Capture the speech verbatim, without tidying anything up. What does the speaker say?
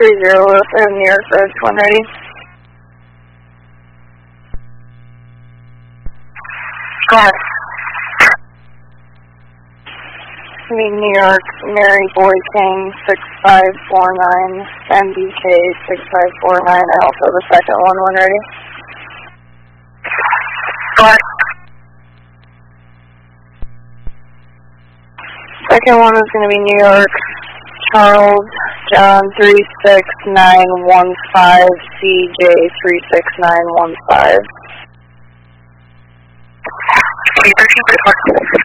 three zero Wilson, New York Road, one ready. Go ahead. New York, Mary Boy King, six five four nine, M B K, six five four nine, Alpha, the second one, one ready. Go ahead. Second one is going to be New York, Charles, John, three six nine one five, C J, three six nine one five.